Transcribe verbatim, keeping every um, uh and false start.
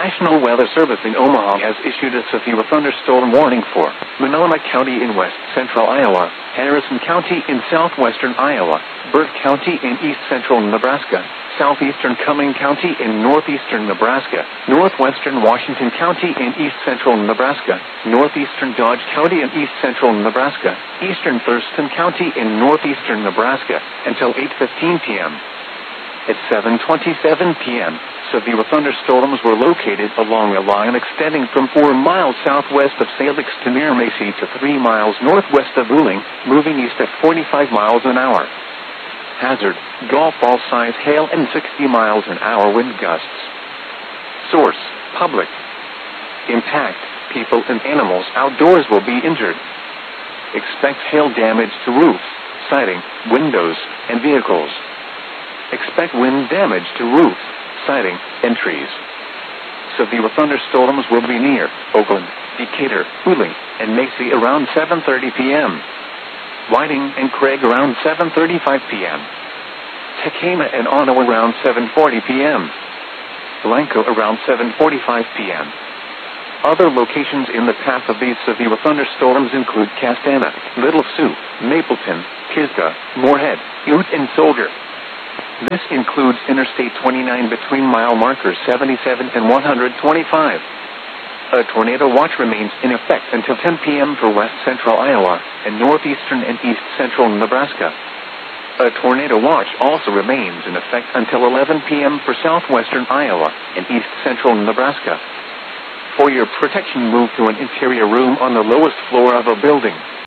National Weather Service in Omaha has issued a severe thunderstorm warning for Monona County in west central Iowa, Harrison County in southwestern Iowa, Burt County in east central Nebraska, southeastern Cumming County in northeastern Nebraska, northwestern Washington County in east central Nebraska, northeastern Dodge County in east central Nebraska, eastern Thurston County in northeastern Nebraska, until eight fifteen p m At seven twenty-seven p m, severe thunderstorms were located along a line extending from four miles southwest of Salix to near Macy to three miles northwest of Wheeling, moving east at forty-five miles an hour. Hazard, golf ball size hail and sixty miles an hour wind gusts. Source, public. Impact, people and animals outdoors will be injured. Expect hail damage to roofs, siding, windows, and vehicles. Expect wind damage to roofs, siding, and trees. Severe thunderstorms will be near Oakland, Decatur, Wheeling, and Macy around seven thirty p m Whiting and Craig around seven thirty-five p m Tekema and Ono around seven forty p m Blanco around seven forty-five p m Other locations in the path of these severe thunderstorms include Castana, Little Sioux, Mapleton, Pisgah, Moorhead, Ute, and Soldier. This includes Interstate twenty-nine between mile markers seventy-seven and one hundred twenty-five. A tornado watch remains in effect until ten p m for west central Iowa and northeastern and east central Nebraska. A tornado watch also remains in effect until eleven p m for southwestern Iowa and east central Nebraska. For your protection, move to an interior room on the lowest floor of a building.